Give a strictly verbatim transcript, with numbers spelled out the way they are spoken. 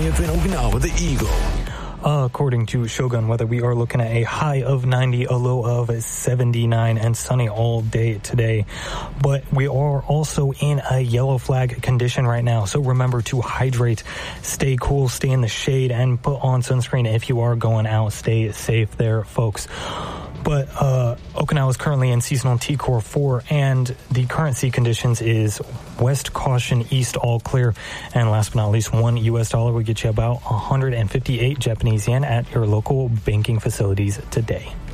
twentieth in Okinawa, the Eagle. Uh, according to Shogun Weather, we are looking at a high of ninety, a low of seventy-nine, and sunny all day today. But we are also in a yellow flag condition right now, so remember to hydrate, stay cool, stay in the shade, and put on sunscreen if you are going out. Stay safe there, folks. But uh, Okinawa is currently in seasonal T Core four, and the current sea conditions is west caution, east all clear. And last but not least, one U S dollar will get you about one hundred fifty-eight Japanese yen at your local banking facilities today.